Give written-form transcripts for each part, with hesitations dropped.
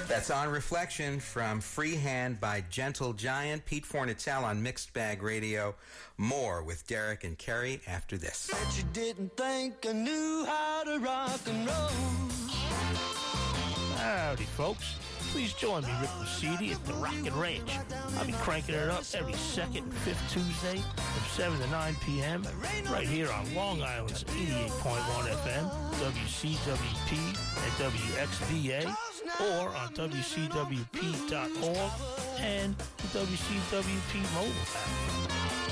That's On Reflection from Freehand by Gentle Giant. Pete Fornatale on Mixed Bag Radio. More with Derek and Kerry after this. Bet you didn't think I knew how to rock and roll. Howdy, folks. Please join me, Rick Lucidi, at the Rocket Ranch. I'll be cranking it up every second and fifth Tuesday from 7 to 9 p.m. right here on Long Island's 88.1 FM, WCWP and WXVA, or on WCWP.org and the WCWP mobile app.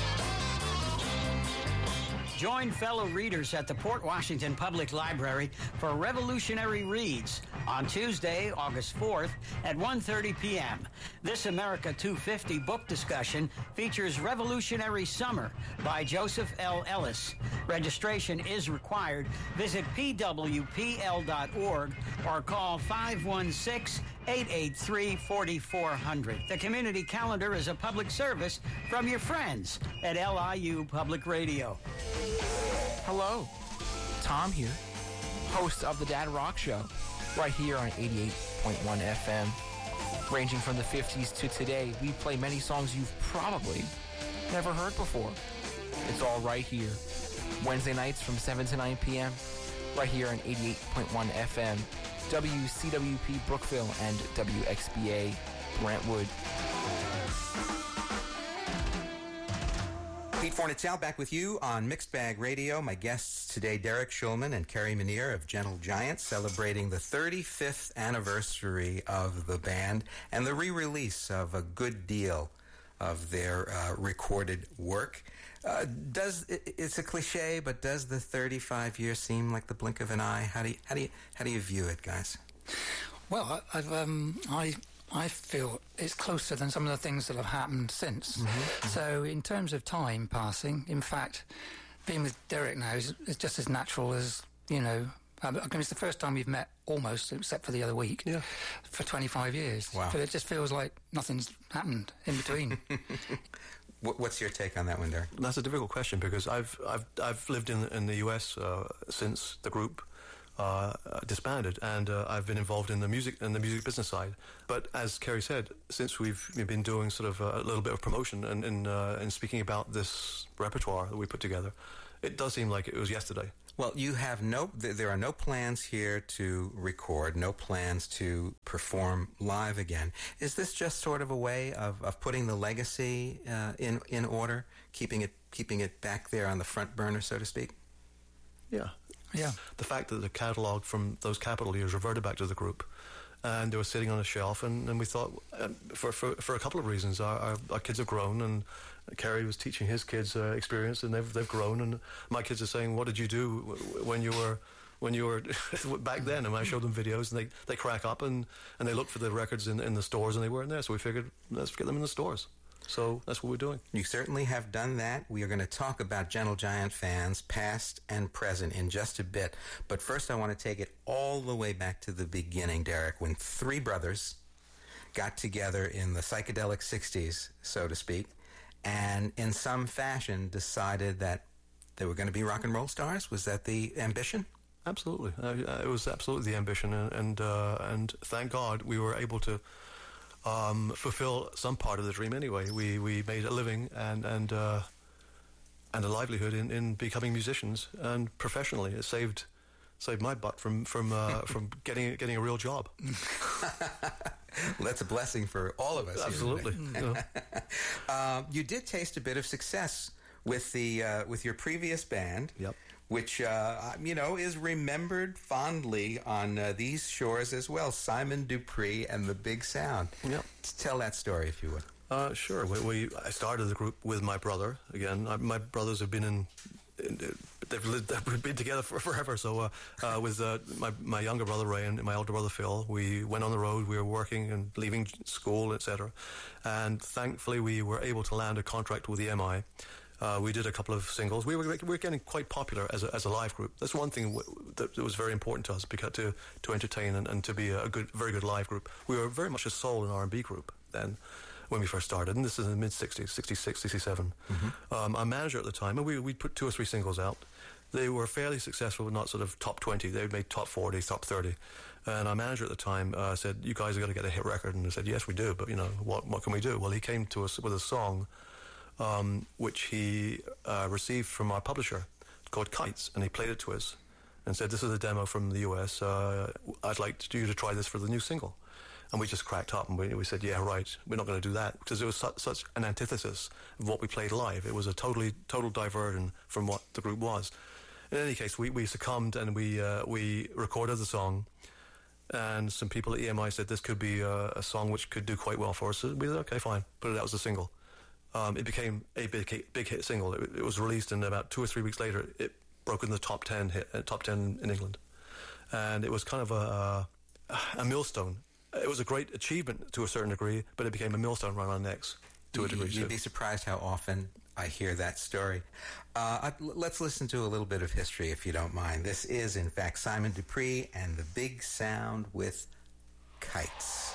Join fellow readers at the Port Washington Public Library for Revolutionary Reads on Tuesday, August 4th at 1:30 p.m. This America 250 book discussion features Revolutionary Summer by Joseph L. Ellis. Registration is required. Visit pwpl.org or call 516-883-4400. The community calendar is a public service from your friends at LIU Public Radio. Hello, Tom here, host of the Dad Rock Show, right here on 88.1 FM. Ranging from the 50s to today, we play many songs you've probably never heard before. It's all right here. Wednesday nights from 7 to 9 p.m., right here on 88.1 FM, WCWP Brookville and WXBA Brentwood. Pete Fornatale back with you on Mixed Bag Radio. My guests today, Derek Schulman and Kerry Menier of Gentle Giant, celebrating the 35th anniversary of the band and the re-release of a good deal of their recorded work. It's a cliche, but does the 35 years seem like the blink of an eye? How do you view it, guys? Well, I feel it's closer than some of the things that have happened since. Mm-hmm. So in terms of time passing, in fact, being with Derek now is just as natural as, you know, I mean, it's the first time we've met almost, except for the other week, for 25 years. Wow. But it just feels like nothing's happened in between. What's your take on that one, Derek? That's a difficult question because I've lived in the US since the group disbanded, and I've been involved in the music business side. But as Kerry said, since we've been doing sort of a little bit of promotion and speaking about this repertoire that we put together, it does seem like it was yesterday. Well, there are no plans here to record, no plans to perform live again. Is this just sort of a way of putting the legacy in order, keeping it back there on the front burner, so to speak? Yeah. Yeah. The fact that the catalogue from those capital years reverted back to the group, and they were sitting on a shelf, and we thought, for a couple of reasons, our kids have grown, and Kerry was teaching his kids experience, and they've grown, and my kids are saying, what did you do when you were back then? And I showed them videos, and they crack up, and they look for the records in the stores, and they weren't there, so we figured, let's get them in the stores. So that's what we're doing. You certainly have done that. We are going to talk about Gentle Giant fans, past and present, in just a bit. But first I want to take it all the way back to the beginning, Derek, when three brothers got together in the psychedelic 60s, so to speak, and in some fashion decided that they were going to be rock and roll stars. Was that the ambition? Absolutely. It was absolutely the ambition, and thank God we were able to fulfill some part of the dream anyway. We made a living and a livelihood in becoming musicians, and professionally it saved my butt from getting a real job. Well, that's a blessing for all of us. Absolutely. You did taste a bit of success with your previous band. Yep. Which, is remembered fondly on these shores as well. Simon Dupree and the Big Sound. Yep. Tell that story, if you would. Sure. I started the group with my brother. Again, my brothers have been they've been together forever. So with my younger brother Ray and my older brother Phil, we went on the road. We were working and leaving school, etc. And thankfully, we were able to land a contract with the EMI. We did a couple of singles. We were getting quite popular as a live group. That's one thing that was very important to us, because to entertain and to be a very good live group. We were very much a soul and R&B group then when we first started, and this is in the mid-60s, 66, 67. Mm-hmm. Our manager at the time, and we put 2 or 3 singles out, They were fairly successful, but not sort of top 20. They made top 40, top 30. And our manager at the time said, "You guys are going to get a hit record." And I said, "Yes, we do, but, what can we do?" Well, he came to us with a song which he received from our publisher called Kites, and he played it to us and said, "This is a demo from the US. I'd like you to try this for the new single." And we just cracked up, and we said, "Yeah, right, we're not going to do that," because it was such an antithesis of what we played live. It was a total diversion from what the group was. In any case, we succumbed, and we recorded the song, and some people at EMI said this could be a song which could do quite well for us. So we said, "Okay, fine, put it out as a single." It became a big hit single. It was released, and about 2 or 3 weeks later, it broke in the top 10 in England, and it was kind of a millstone. It was a great achievement to a certain degree, but it became a millstone around our necks to a degree. You'd be surprised how often I hear that story. Let's listen to a little bit of history, if you don't mind. This is, in fact, Simon Dupree and the Big Sound with Kites.